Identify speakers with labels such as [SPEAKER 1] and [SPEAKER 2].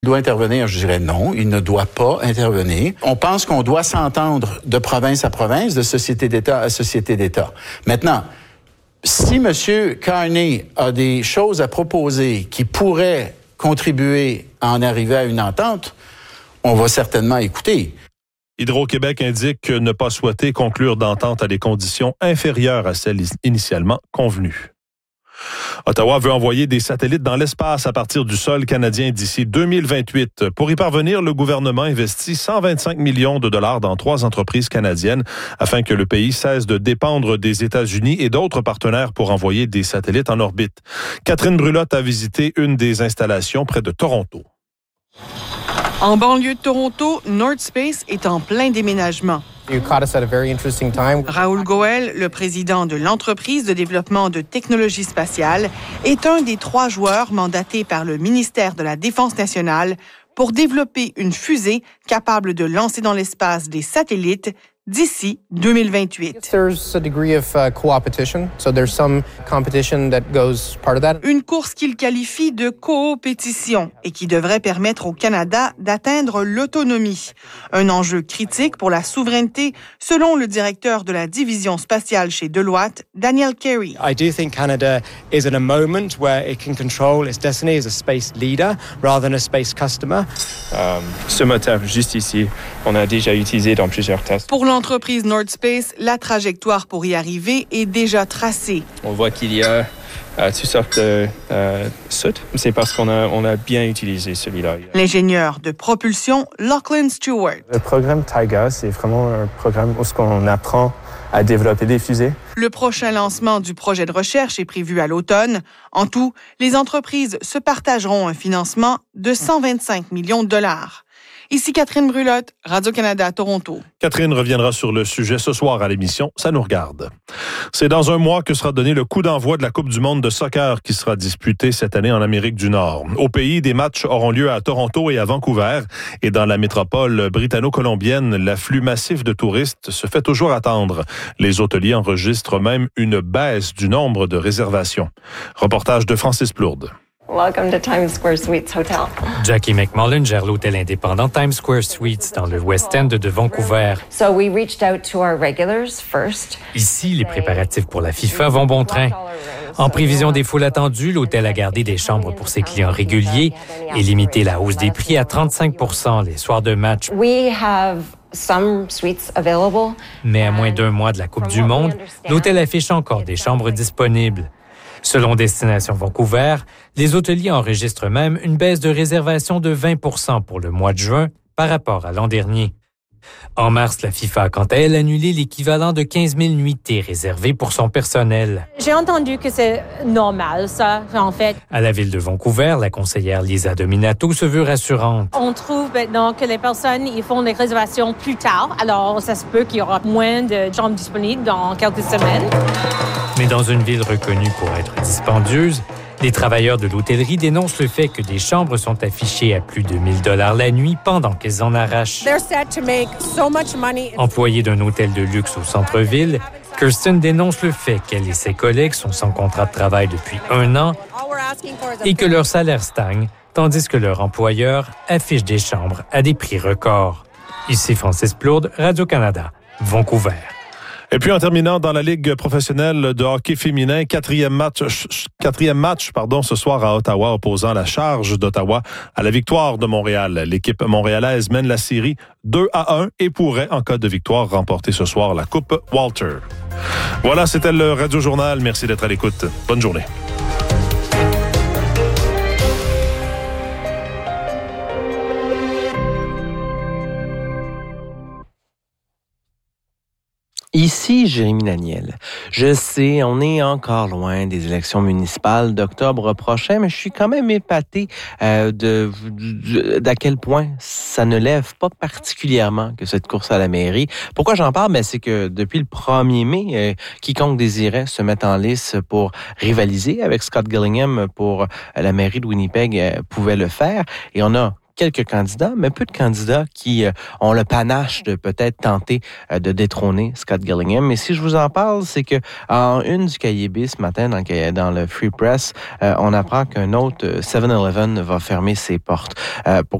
[SPEAKER 1] Doit intervenir, je dirais non, il ne doit pas intervenir. On pense qu'on doit s'entendre de province à province, de société d'État à société d'État. Maintenant, si M. Carney a des choses à proposer qui pourraient contribuer à en arriver à une entente, on va certainement écouter.
[SPEAKER 2] Hydro-Québec indique ne pas souhaiter conclure d'entente à des conditions inférieures à celles initialement convenues. Ottawa veut envoyer des satellites dans l'espace à partir du sol canadien d'ici 2028. Pour y parvenir, le gouvernement investit 125 millions de dollars dans 3 entreprises canadiennes afin que le pays cesse de dépendre des États-Unis et d'autres partenaires pour envoyer des satellites en orbite. Catherine Brulotte a visité une des installations près de Toronto.
[SPEAKER 3] En banlieue de Toronto, North Space est en plein déménagement. Raoul Goel, le président de l'entreprise de développement de technologies spatiales, est un des 3 joueurs mandatés par le ministère de la Défense nationale pour développer une fusée capable de lancer dans l'espace des satellites d'ici 2028. Une course qu'il qualifie de coopétition et qui devrait permettre au Canada d'atteindre l'autonomie. Un enjeu critique pour la souveraineté, selon le directeur de la division spatiale chez Deloitte, Daniel Carey.
[SPEAKER 4] I do think Canada is in a moment where it can control its destiny as a space leader rather than a space customer.
[SPEAKER 5] Ce moteur, juste ici, on a déjà utilisé dans plusieurs tests.
[SPEAKER 3] Pour l'entreprise North Space, la trajectoire pour y arriver est déjà tracée.
[SPEAKER 5] On voit qu'il y a toutes sortes de soutes. C'est parce qu'on a bien utilisé celui-là.
[SPEAKER 3] L'ingénieur de propulsion, Lachlan Stewart.
[SPEAKER 6] Le programme Taiga, c'est vraiment un programme où on apprend à développer des fusées.
[SPEAKER 3] Le prochain lancement du projet de recherche est prévu à l'automne. En tout, les entreprises se partageront un financement de 125 millions de dollars. Ici Catherine Brulotte, Radio-Canada, Toronto.
[SPEAKER 2] Catherine reviendra sur le sujet ce soir à l'émission Ça nous regarde. C'est dans un mois que sera donné le coup d'envoi de la Coupe du monde de soccer qui sera disputée cette année en Amérique du Nord. Au pays, des matchs auront lieu à Toronto et à Vancouver. Et dans la métropole britanno-colombienne, l'afflux massif de touristes se fait toujours attendre. Les hôteliers enregistrent même une baisse du nombre de réservations. Reportage de Francis Plourde.
[SPEAKER 7] Welcome to Times Square Suites Hotel.
[SPEAKER 8] Jackie McMullen gère l'hôtel indépendant Times Square Suites dans le West End de Vancouver.
[SPEAKER 7] So we reached out to our regulars first.
[SPEAKER 8] Ici, les préparatifs pour la FIFA vont bon train. En prévision des foules attendues, l'hôtel a gardé des chambres pour ses clients réguliers et limité la hausse des prix à 35 % les soirs de match.
[SPEAKER 7] We have some suites available.
[SPEAKER 8] Mais à moins d'un mois de la Coupe du monde, l'hôtel affiche encore des chambres disponibles. Selon Destination Vancouver, les hôteliers enregistrent même une baisse de réservation de 20 % pour le mois de juin par rapport à l'an dernier. En mars, la FIFA a quant à elle annulé l'équivalent de 15 000 nuitées réservées pour son personnel.
[SPEAKER 9] J'ai entendu que c'est normal, ça, en fait.
[SPEAKER 8] À la ville de Vancouver, la conseillère Lisa Dominato se veut rassurante.
[SPEAKER 9] On trouve maintenant que les personnes ils font des réservations plus tard, alors ça se peut qu'il y aura moins de chambres disponibles dans quelques semaines.
[SPEAKER 8] Mais dans une ville reconnue pour être dispendieuse, les travailleurs de l'hôtellerie dénoncent le fait que des chambres sont affichées à plus de 1 000 $ la nuit pendant qu'elles en arrachent. Employée d'un hôtel de luxe au centre-ville, Kirsten dénonce le fait qu'elle et ses collègues sont sans contrat de travail depuis 1 an et que leur salaire stagne, tandis que leur employeur affiche des chambres à des prix records. Ici Francis Plourde, Radio-Canada, Vancouver.
[SPEAKER 2] Et puis en terminant dans la Ligue professionnelle de hockey féminin, quatrième match ce soir à Ottawa opposant la Charge d'Ottawa à la Victoire de Montréal. L'équipe montréalaise mène la série 2-1 et pourrait, en cas de victoire, remporter ce soir la Coupe Walter. Voilà, c'était le Radio Journal. Merci d'être à l'écoute. Bonne journée.
[SPEAKER 10] Ici Jérémy Daniel. Je sais, on est encore loin des élections municipales d'octobre prochain, mais je suis quand même épaté d'à quel point ça ne lève pas particulièrement que cette course à la mairie. Pourquoi j'en parle? C'est que depuis le 1er mai, quiconque désirait se mettre en lice pour rivaliser avec Scott Gillingham pour la mairie de Winnipeg pouvait le faire. Et on a quelques candidats, mais peu de candidats qui ont le panache de peut-être tenter de détrôner Scott Gillingham. Et si je vous en parle, c'est que en une du cahier B ce matin, dans le Free Press, on apprend qu'un autre 7-Eleven va fermer ses portes. Pour